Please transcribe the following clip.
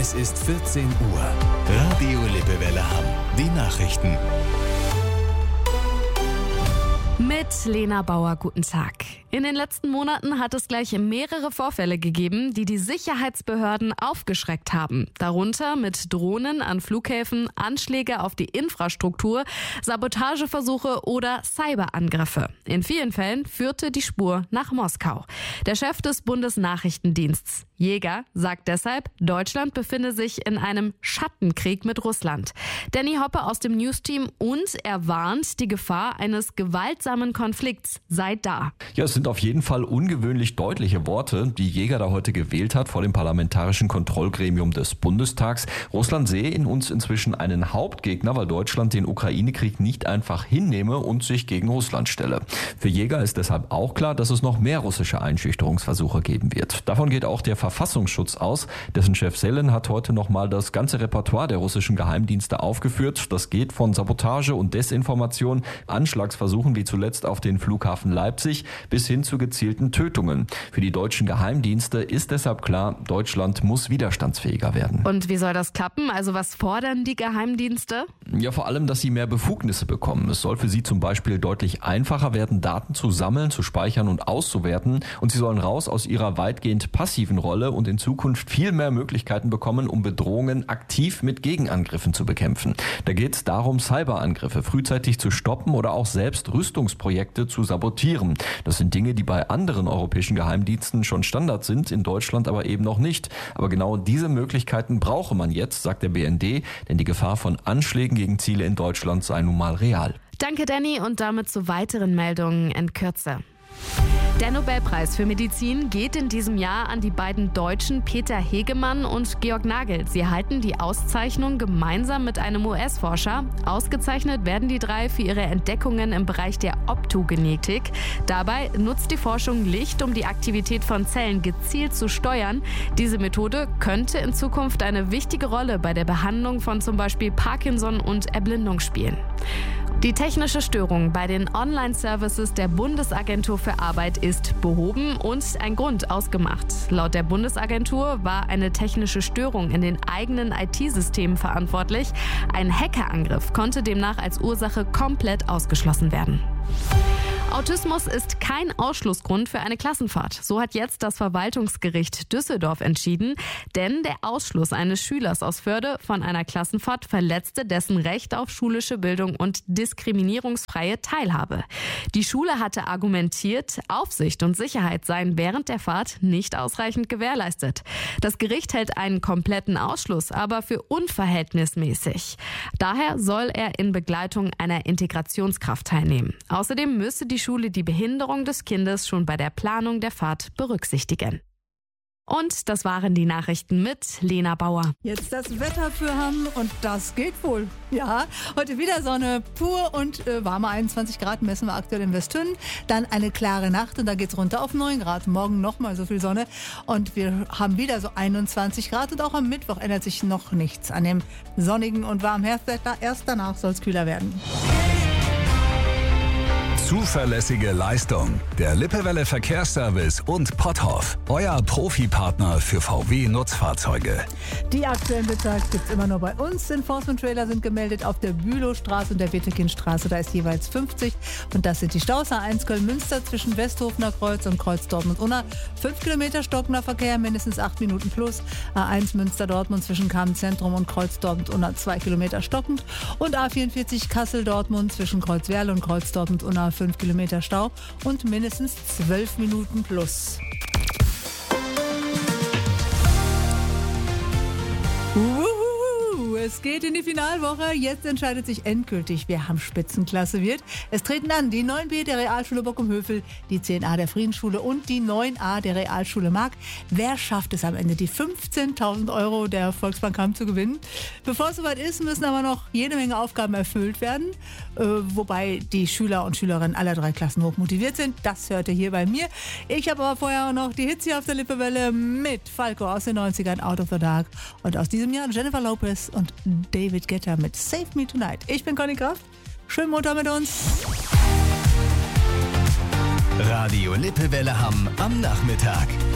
Es ist 14 Uhr. Radio Lippewelle Hamm. Die Nachrichten. Mit Lena Bauer, guten Tag. In den letzten Monaten hat es gleich mehrere Vorfälle gegeben, die die Sicherheitsbehörden aufgeschreckt haben. Darunter mit Drohnen an Flughäfen, Anschläge auf die Infrastruktur, Sabotageversuche oder Cyberangriffe. In vielen Fällen führte die Spur nach Moskau. Der Chef des Bundesnachrichtendienstes, Jäger, sagt deshalb, Deutschland befinde sich in einem Schattenkrieg mit Russland. Danny Hoppe aus dem Newsteam und er warnt, die Gefahr eines gewaltsamen Konflikts sei da. Ja, es sind auf jeden Fall ungewöhnlich deutliche Worte, die Jäger da heute gewählt hat vor dem parlamentarischen Kontrollgremium des Bundestags. Russland sehe in uns inzwischen einen Hauptgegner, weil Deutschland den Ukraine-Krieg nicht einfach hinnehme und sich gegen Russland stelle. Für Jäger ist deshalb auch klar, dass es noch mehr russische Einschüchterungsversuche geben wird. Davon geht auch der Verfassungsschutz aus. Dessen Chef Selen hat heute nochmal das ganze Repertoire der russischen Geheimdienste aufgeführt. Das geht von Sabotage und Desinformation, Anschlagsversuchen wie zuletzt auf den Flughafen Leipzig bis hin zu gezielten Tötungen. Für die deutschen Geheimdienste ist deshalb klar, Deutschland muss widerstandsfähiger werden. Und wie soll das klappen? Also was fordern die Geheimdienste? Ja, vor allem, dass sie mehr Befugnisse bekommen. Es soll für sie zum Beispiel deutlich einfacher werden, Daten zu sammeln, zu speichern und auszuwerten. Und sie sollen raus aus ihrer weitgehend passiven Rolle und in Zukunft viel mehr Möglichkeiten bekommen, um Bedrohungen aktiv mit Gegenangriffen zu bekämpfen. Da geht es darum, Cyberangriffe frühzeitig zu stoppen oder auch selbst Rüstungsprojekte zu sabotieren. Das sind Dinge, die bei anderen europäischen Geheimdiensten schon Standard sind, in Deutschland aber eben noch nicht. Aber genau diese Möglichkeiten brauche man jetzt, sagt der BND, denn die Gefahr von Anschlägen gegen Ziele in Deutschland sei nun mal real. Danke, Danny, und damit zu weiteren Meldungen in Kürze. Der Nobelpreis für Medizin geht in diesem Jahr an die beiden Deutschen Peter Hegemann und Georg Nagel. Sie erhalten die Auszeichnung gemeinsam mit einem US-Forscher. Ausgezeichnet werden die drei für ihre Entdeckungen im Bereich der Optogenetik. Dabei nutzt die Forschung Licht, um die Aktivität von Zellen gezielt zu steuern. Diese Methode könnte in Zukunft eine wichtige Rolle bei der Behandlung von zum Beispiel Parkinson und Erblindung spielen. Die technische Störung bei den Online-Services der Bundesagentur für Arbeit ist behoben und ein Grund ausgemacht. Laut der Bundesagentur war eine technische Störung in den eigenen IT-Systemen verantwortlich. Ein Hackerangriff konnte demnach als Ursache komplett ausgeschlossen werden. Autismus ist kein Ausschlussgrund für eine Klassenfahrt. So hat jetzt das Verwaltungsgericht Düsseldorf entschieden, denn der Ausschluss eines Schülers aus Förde von einer Klassenfahrt verletzte dessen Recht auf schulische Bildung und diskriminierungsfreie Teilhabe. Die Schule hatte argumentiert, Aufsicht und Sicherheit seien während der Fahrt nicht ausreichend gewährleistet. Das Gericht hält einen kompletten Ausschluss aber für unverhältnismäßig. Daher soll er in Begleitung einer Integrationskraft teilnehmen. Außerdem müsse die Schule die Behinderung des Kindes schon bei der Planung der Fahrt berücksichtigen. Und das waren die Nachrichten mit Lena Bauer. Jetzt das Wetter für Hamm und das geht wohl. Ja, heute wieder Sonne pur und warme 21 Grad messen wir aktuell in Westhünnen. Dann eine klare Nacht und da geht's runter auf 9 Grad. Morgen nochmal so viel Sonne und wir haben wieder so 21 Grad und auch am Mittwoch ändert sich noch nichts an dem sonnigen und warmen Herbstwetter. Erst danach soll es kühler werden. Zuverlässige Leistung. Der Lippewelle Verkehrsservice und Potthoff. Euer Profipartner für VW-Nutzfahrzeuge. Die aktuellen Blitzer gibt es immer nur bei uns. Enforcement-Trailer sind gemeldet auf der Bülowstraße und der Wittekindstraße. Da ist jeweils 50. Und das sind die Staus A1 Köln-Münster zwischen Westhofener Kreuz und Kreuz Dortmund-Unna. 5 Kilometer stockender Verkehr, mindestens 8 Minuten plus. A1 Münster-Dortmund zwischen Kamen-Zentrum und Kreuz Dortmund-Unna 2 Kilometer stockend. Und A44 Kassel-Dortmund zwischen Kreuz Werle und Kreuz Dortmund-Unna 5 Kilometer Stau und mindestens 12 Minuten plus. Es geht in die Finalwoche. Jetzt entscheidet sich endgültig, wer Hamm Spitzenklasse wird. Es treten an die 9b der Realschule Bockum-Hövel, die 10a der Friedensschule und die 9a der Realschule Mark. Wer schafft es am Ende, die 15.000 € der Volksbank Hamm zu gewinnen? Bevor es soweit ist, müssen aber noch jede Menge Aufgaben erfüllt werden, wobei die Schüler und Schülerinnen aller 3 Klassen hoch motiviert sind. Das hört ihr hier bei mir. Ich habe aber vorher noch die Hits hier auf der Lippewelle mit Falco aus den 90ern, Out of the Dark, und aus diesem Jahr Jennifer Lopez und David Guetta mit Save Me Tonight. Ich bin Conny Kraft. Schönen Montag mit uns. Radio Lippewelle Hamm am Nachmittag.